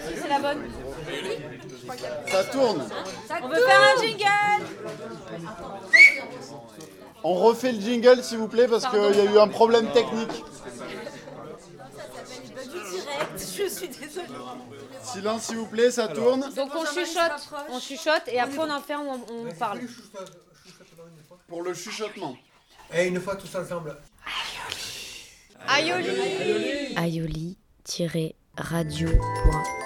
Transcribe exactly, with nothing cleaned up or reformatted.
si c'est la bonne. Ça tourne. On veut faire un jingle. On refait le jingle s'il vous plaît parce qu'il y a eu un problème technique. Je suis désolée. Silence s'il vous plaît, ça tourne. Donc on chuchote, on chuchote et après on en fait, on, on parle. Pour le chuchotement. Et une fois tous ensemble. Aioli. aioli tiret radio point